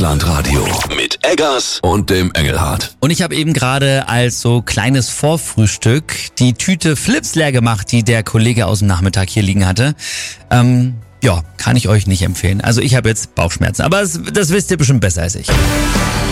Stadtland-Radio mit Eggers und dem Engelhardt. Und ich habe eben gerade als so kleines Vorfrühstück die Tüte Flips leer gemacht, die der Kollege aus dem Nachmittag hier liegen hatte. Ja, kann ich euch nicht empfehlen. Also ich habe jetzt Bauchschmerzen, aber das wisst ihr bestimmt besser als ich.